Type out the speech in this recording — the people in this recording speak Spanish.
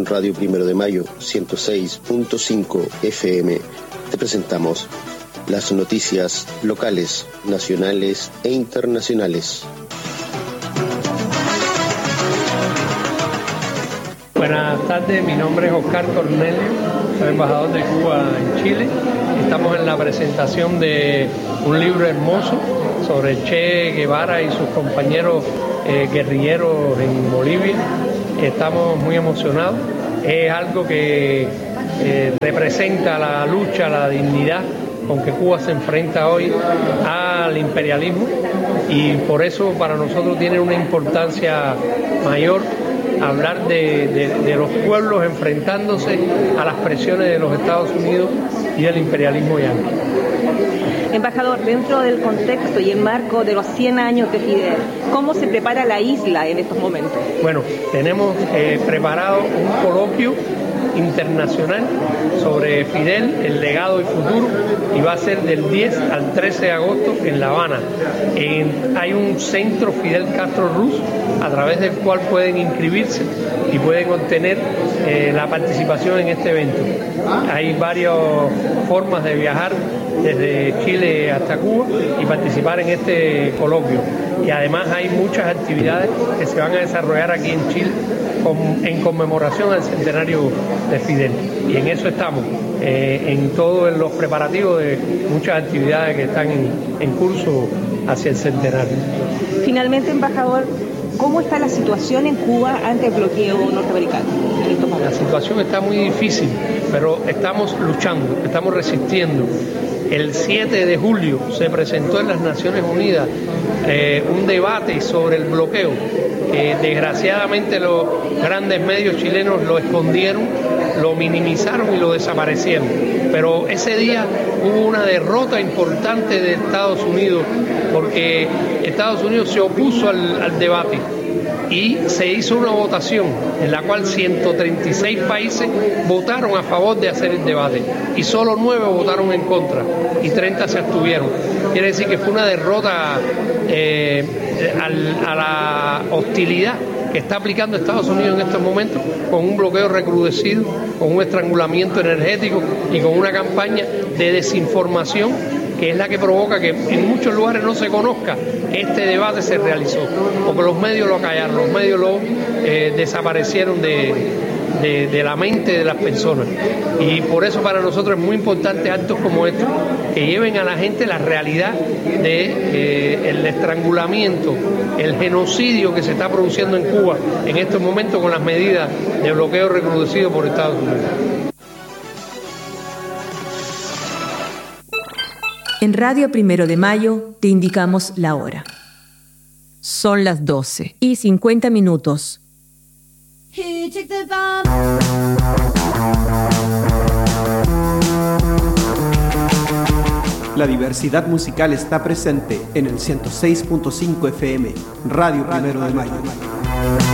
en Radio Primero de Mayo 106.5 FM te presentamos las noticias locales, nacionales e internacionales. Buenas tardes, mi nombre es Oscar Cornelio, soy embajador de Cuba en Chile. Estamos en la presentación de un libro hermoso sobre Che Guevara y sus compañeros guerrilleros en Bolivia. Estamos muy emocionados. Es algo que representa la lucha, la dignidad con que Cuba se enfrenta hoy al imperialismo, y por eso para nosotros tiene una importancia mayor hablar de los pueblos enfrentándose a las presiones de los Estados Unidos y del imperialismo yanqui. Embajador, dentro del contexto y el marco de los 100 años de Fidel, ¿cómo se prepara la isla en estos momentos? Bueno, tenemos preparado un coloquio internacional sobre Fidel, el legado y futuro, y va a ser del 10 al 13 de agosto en La Habana. Hay un centro Fidel Castro Ruz a través del cual pueden inscribirse y pueden obtener la participación en este evento. Hay varias formas de viajar desde Chile hasta Cuba y participar en este coloquio. Y además hay muchas actividades que se van a desarrollar aquí en Chile en conmemoración al centenario de Fidel. Y en eso estamos, en todos los preparativos de muchas actividades que están en curso hacia el centenario. Finalmente, embajador, ¿cómo está la situación en Cuba ante el bloqueo norteamericano? La situación está muy difícil, pero estamos luchando, estamos resistiendo. El 7 de julio se presentó en las Naciones Unidas un debate sobre el bloqueo. Desgraciadamente los grandes medios chilenos lo escondieron, lo minimizaron y lo desaparecieron. Pero ese día hubo una derrota importante de Estados Unidos, porque Estados Unidos se opuso al debate y se hizo una votación en la cual 136 países votaron a favor de hacer el debate y solo 9 votaron en contra y 30 se abstuvieron. Quiere decir que fue una derrota a la hostilidad que está aplicando Estados Unidos en estos momentos, con un bloqueo recrudecido, con un estrangulamiento energético y con una campaña de desinformación que es la que provoca que en muchos lugares no se conozca este debate se realizó, porque los medios lo callaron, los medios lo desaparecieron de la mente de las personas. Y por eso para nosotros es muy importante actos como estos, que lleven a la gente la realidad de el estrangulamiento, el genocidio que se está produciendo en Cuba en estos momentos con las medidas de bloqueo recrudecido por Estados Unidos. En Radio Primero de Mayo te indicamos la hora. Son las 12:50. La diversidad musical está presente en el 106.5 FM, Radio Primero de Mayo.